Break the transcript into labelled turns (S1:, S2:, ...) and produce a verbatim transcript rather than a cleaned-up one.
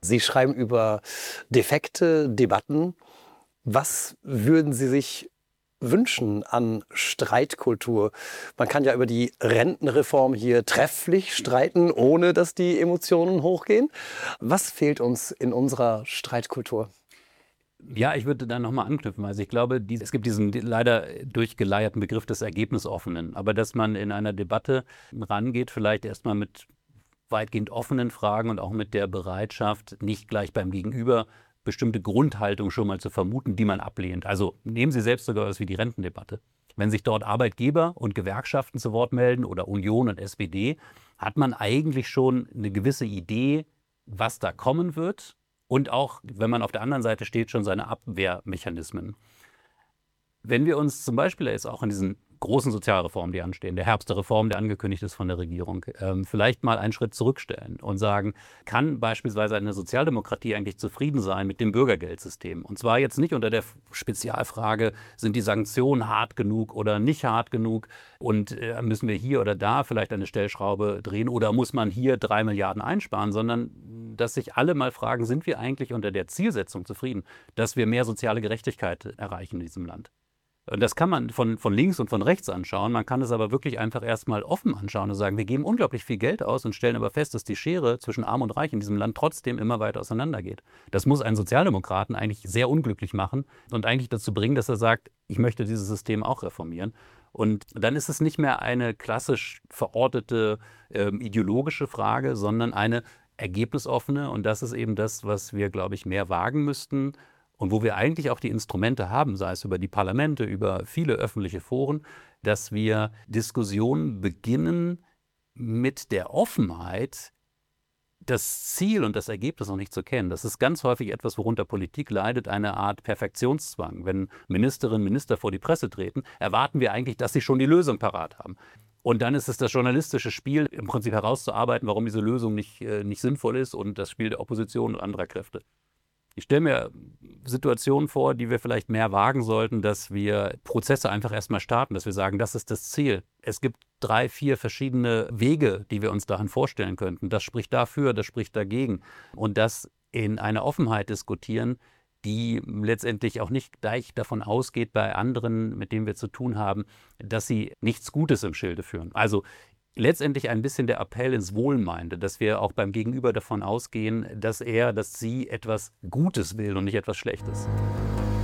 S1: Sie schreiben über defekte Debatten. Was würden Sie sich wünschen an Streitkultur? Man kann ja über die Rentenreform hier trefflich streiten, ohne dass die Emotionen hochgehen. Was fehlt uns in unserer Streitkultur?
S2: Ja, ich würde da nochmal anknüpfen. Also ich glaube, die, es gibt diesen leider durchgeleierten Begriff des Ergebnisoffenen. Aber dass man in einer Debatte rangeht, vielleicht erstmal mit weitgehend offenen Fragen und auch mit der Bereitschaft, nicht gleich beim Gegenüber bestimmte Grundhaltung schon mal zu vermuten, die man ablehnt. Also nehmen Sie selbst sogar was wie die Rentendebatte. Wenn sich dort Arbeitgeber und Gewerkschaften zu Wort melden oder Union und S P D, hat man eigentlich schon eine gewisse Idee, was da kommen wird. Und auch, wenn man auf der anderen Seite steht, schon seine Abwehrmechanismen. Wenn wir uns zum Beispiel jetzt auch in diesen großen Sozialreformen, die anstehen, der Herbst der Reform, der angekündigt ist von der Regierung, ähm, vielleicht mal einen Schritt zurückstellen und sagen, kann beispielsweise eine Sozialdemokratie eigentlich zufrieden sein mit dem Bürgergeldsystem? Und zwar jetzt nicht unter der Spezialfrage, sind die Sanktionen hart genug oder nicht hart genug und äh, müssen wir hier oder da vielleicht eine Stellschraube drehen oder muss man hier drei Milliarden einsparen, sondern dass sich alle mal fragen, sind wir eigentlich unter der Zielsetzung zufrieden, dass wir mehr soziale Gerechtigkeit erreichen in diesem Land? Und das kann man von, von links und von rechts anschauen. Man kann es aber wirklich einfach erstmal offen anschauen und sagen, wir geben unglaublich viel Geld aus und stellen aber fest, dass die Schere zwischen Arm und Reich in diesem Land trotzdem immer weiter auseinandergeht. Das muss einen Sozialdemokraten eigentlich sehr unglücklich machen und eigentlich dazu bringen, dass er sagt, ich möchte dieses System auch reformieren. Und dann ist es nicht mehr eine klassisch verortete äh, ideologische Frage, sondern eine ergebnisoffene. Und das ist eben das, was wir, glaube ich, mehr wagen müssten. Und wo wir eigentlich auch die Instrumente haben, sei es über die Parlamente, über viele öffentliche Foren, dass wir Diskussionen beginnen mit der Offenheit, das Ziel und das Ergebnis noch nicht zu kennen. Das ist ganz häufig etwas, worunter Politik leidet, eine Art Perfektionszwang. Wenn Ministerinnen und Minister vor die Presse treten, erwarten wir eigentlich, dass sie schon die Lösung parat haben. Und dann ist es das journalistische Spiel, im Prinzip herauszuarbeiten, warum diese Lösung nicht, äh, nicht sinnvoll ist und das Spiel der Opposition und anderer Kräfte. Ich stelle mir Situationen vor, die wir vielleicht mehr wagen sollten, dass wir Prozesse einfach erstmal starten, dass wir sagen, das ist das Ziel. Es gibt drei, vier verschiedene Wege, die wir uns dahin vorstellen könnten. Das spricht dafür, das spricht dagegen. Und das in einer Offenheit diskutieren, die letztendlich auch nicht gleich davon ausgeht bei anderen, mit denen wir zu tun haben, dass sie nichts Gutes im Schilde führen. Also letztendlich ein bisschen der Appell ins Wohlmeinende, dass wir auch beim Gegenüber davon ausgehen, dass er, dass sie etwas Gutes will und nicht etwas Schlechtes.